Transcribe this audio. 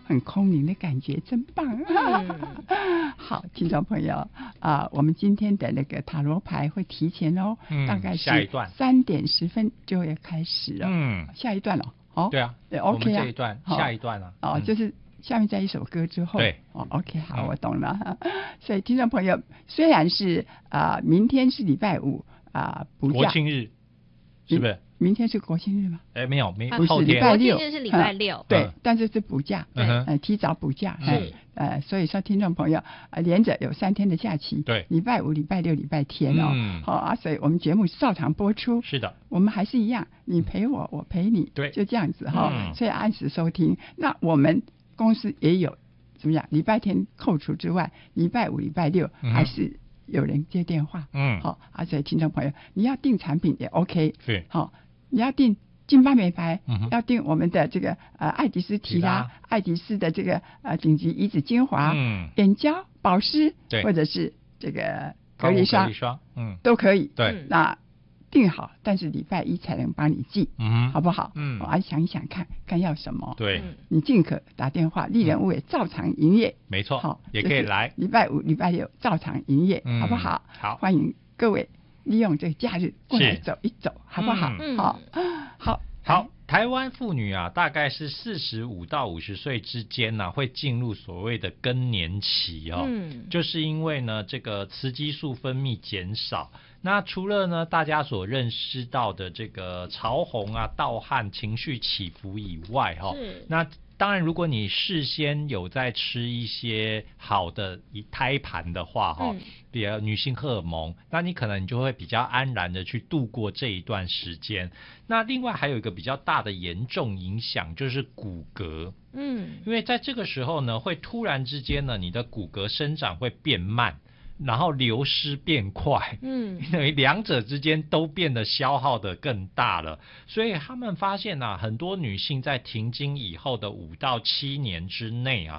很空灵的感觉，真棒。好，听众朋友我们今天的那个塔罗牌会提前大概是3点10分就会开始了。下一段了。 对啊， 对 OK 啊， 我们这一段下一段啊。 就是下面在一首歌之后。 对 OK 好，我懂了。所以听众朋友，虽然是明天是礼拜五补假国庆日，是不是？ 明天是国庆日吗？ 没有， 不是礼拜六， 国庆日是礼拜六。 对，但是是补假，提早补假。所以说听众朋友连着有3天的假期， 对， 礼拜五、礼拜六、礼拜天好所以我们节目照常播出。 是的， 我们还是一样，你陪我，我陪你， 对， 就这样子所以按时收听。那我们公司也有怎么样？礼拜天扣除之外，礼拜五、礼拜六还是有人接电话。所以听众朋友，你要订产品也 OK。 是， 你要订金发美白，要订我们的这个爱迪斯提拉、爱迪斯的这个顶级移植精华、眼胶、保湿，或者是这个隔离霜，都可以。 对， 那订好，但是礼拜一才能帮你寄，好不好？我要想一想看要什么。 对， 你尽可打电话，丽人物也照常营业。 没错，好，也可以来。 礼拜五、礼拜六照常营业，好不好？ 好， 欢迎各位利用这个假日过来走一走，好不好？ 好，台湾妇女大概是45到50岁之间会进入所谓的更年期就是因为呢这个雌激素分泌减少。那除了呢大家所认识到的这个潮红盗汗、情绪起伏以外那当然如果你事先有在吃一些好的胎盘的话比如女性荷尔蒙，那你可能就会比较安然的去度过这一段时间。那另外还有一个比较大的严重影响就是骨骼，因为在这个时候呢会突然之间呢你的骨骼生长会变慢，然后流失变快，等于两者之间都变得消耗的更大了。所以他们发现很多女性在停经以后的5到7年之内